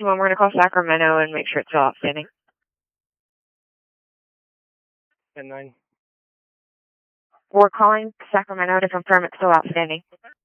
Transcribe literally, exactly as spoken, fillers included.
one, we're going to call Sacramento and make sure it's still outstanding. ten nine. We're calling Sacramento to confirm it's still outstanding.